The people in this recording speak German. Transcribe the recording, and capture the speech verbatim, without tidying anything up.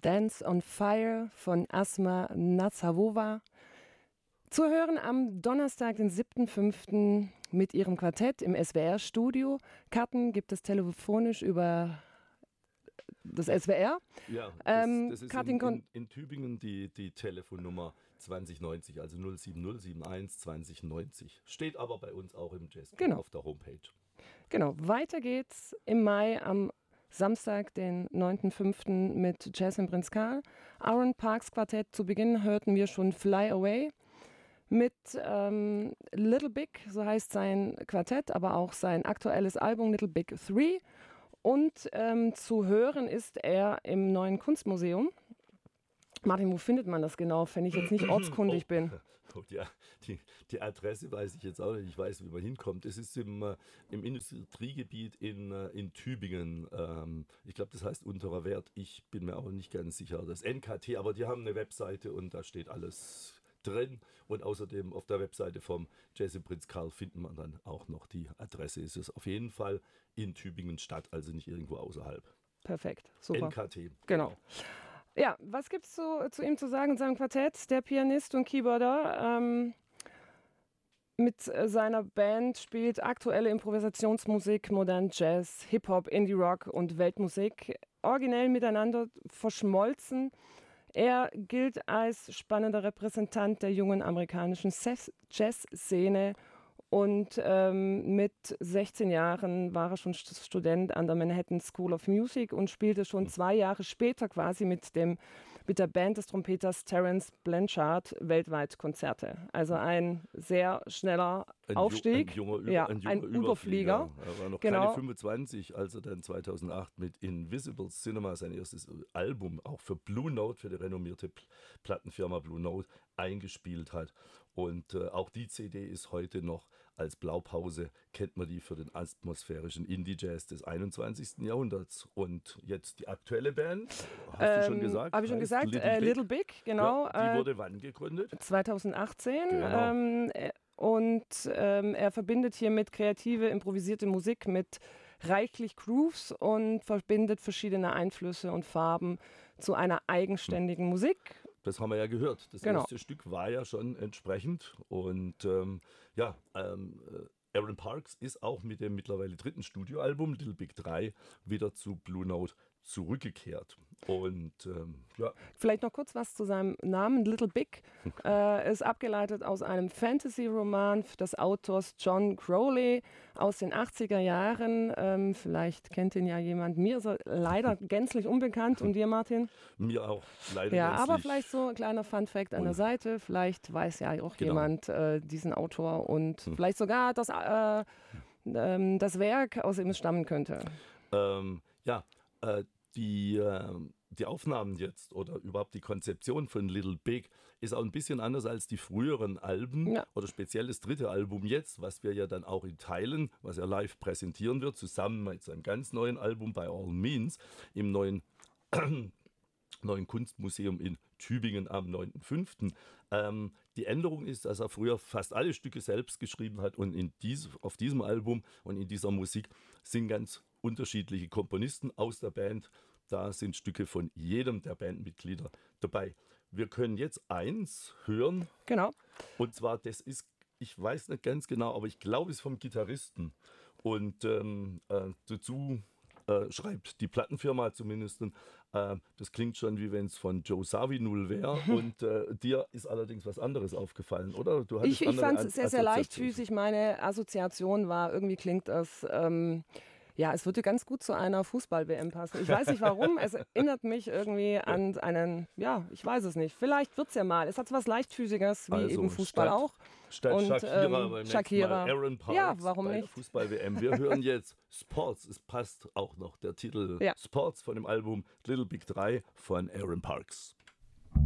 Dance on Fire von Asma Nazarova. Zu hören am Donnerstag, den siebten fünften mit ihrem Quartett im S W R-Studio. Karten gibt es telefonisch über das S W R. Ja, das, ähm, das ist in, in, in Tübingen die, die Telefonnummer zwanzig neunzig, also null sieben null sieben eins zwanzig neunzig. Steht aber bei uns auch im Jazz genau. auf der Homepage. Genau, weiter geht's im Mai am Samstag, den neunten fünften mit Jazz im Prinz Karl. Aaron Parks Quartett. Zu Beginn hörten wir schon Fly Away mit ähm, Little Big, so heißt sein Quartett, aber auch sein aktuelles Album Little Big drei. Und ähm, zu hören ist er im Neuen Kunstmuseum. Martin, wo findet man das genau, wenn ich jetzt nicht ortskundig oh, bin? Oh, die, die, die Adresse weiß ich jetzt auch nicht. Ich weiß, wie man hinkommt. Es ist im, äh, im Industriegebiet in, äh, in Tübingen. Ähm, ich glaube, das heißt Unterer Wert. Ich bin mir auch nicht ganz sicher. Das N K T, aber die haben eine Webseite und da steht alles drin. Und außerdem auf der Webseite vom Jazz im Prinz Karl findet man dann auch noch die Adresse. Es ist auf jeden Fall in Tübingen Stadt, also nicht irgendwo außerhalb. Perfekt, super. N K T. Genau. genau. Ja, was gibt es zu, zu ihm zu sagen, seinem Quartett? Der Pianist und Keyboarder ähm, mit seiner Band spielt aktuelle Improvisationsmusik, modernen Jazz, Hip-Hop, Indie-Rock und Weltmusik originell miteinander verschmolzen. Er gilt als spannender Repräsentant der jungen amerikanischen Jazz-Szene. Und ähm, mit sechzehn Jahren war er schon Student an der Manhattan School of Music und spielte schon zwei Jahre später quasi mit, dem, mit der Band des Trompeters Terence Blanchard weltweit Konzerte. Also ein sehr schneller ein Aufstieg. Ein junger, Über, ja, ein junger ein Überflieger. Überflieger. Er war noch genau. keine fünfundzwanzig, als er dann zweitausendacht mit Invisible Cinema sein erstes Album auch für Blue Note, für die renommierte Plattenfirma Blue Note, eingespielt hat. Und äh, auch die C D ist heute noch als Blaupause, kennt man die für den atmosphärischen Indie-Jazz des einundzwanzigsten Jahrhunderts. Und jetzt die aktuelle Band, hast ähm, du schon gesagt? Habe ich schon gesagt, Little, äh, Big. Little Big, genau. Ja, die wurde äh, wann gegründet? zweitausendachtzehn. Genau. Ähm, und ähm, er verbindet hiermit kreative, improvisierte Musik mit reichlich Grooves und verbindet verschiedene Einflüsse und Farben zu einer eigenständigen hm. Musik. Das haben wir ja gehört. Das genau. erste Stück war ja schon entsprechend. Und ähm, ja, ähm, Aaron Parks ist auch mit dem mittlerweile dritten Studioalbum Little Big drei wieder zu Blue Note zurückgekehrt. Und ähm, ja. Vielleicht noch kurz was zu seinem Namen. Little Big äh, ist abgeleitet aus einem Fantasy-Roman des Autors John Crowley aus den achtziger Jahren. Ähm, vielleicht kennt ihn ja jemand. Mir ist er leider gänzlich unbekannt. Und dir, Martin? Mir auch, leider Ja, gänzlich. aber vielleicht so ein kleiner Fun-Fact an der Seite. Vielleicht weiß ja auch genau. jemand äh, diesen Autor und hm. vielleicht sogar das, äh, äh, das Werk, aus dem es stammen könnte. Ähm, ja, äh, die, äh, die Aufnahmen jetzt oder überhaupt die Konzeption von Little Big ist auch ein bisschen anders als die früheren Alben ja. oder speziell das dritte Album jetzt, was wir ja dann auch in Teilen, was er live präsentieren wird, zusammen mit seinem ganz neuen Album By All Means im neuen Neuen Kunstmuseum in Tübingen am neunten fünften Ähm, die Änderung ist, dass er früher fast alle Stücke selbst geschrieben hat und in dies, auf diesem Album und in dieser Musik sind ganz unterschiedliche Komponisten aus der Band. Da sind Stücke von jedem der Bandmitglieder dabei. Wir können jetzt eins hören. Genau. Und zwar, das ist, ich weiß nicht ganz genau, aber ich glaube, es ist vom Gitarristen. Und ähm, äh, dazu Äh, schreibt die Plattenfirma zumindest, äh, das klingt schon wie wenn es von Joe Zawinul wäre und äh, dir ist allerdings was anderes aufgefallen, oder? Du ich ich fand es sehr, sehr leichtfüßig. Meine Assoziation war, irgendwie klingt das, ähm, ja, es würde ganz gut zu einer Fußball-W M passen. Ich weiß nicht warum, es erinnert mich irgendwie an einen, ja, ich weiß es nicht, vielleicht wird es ja mal. Es hat so was Leichtfüßiges, wie also eben Fußball statt, auch. Statt und, Shakira ähm, beim Shakira. Mal Aaron Parks ja, warum bei nicht? der Fußball-W M. Wir hören jetzt Sports, es passt auch noch der Titel ja. Sports von dem Album Little Big drei von Aaron Parks.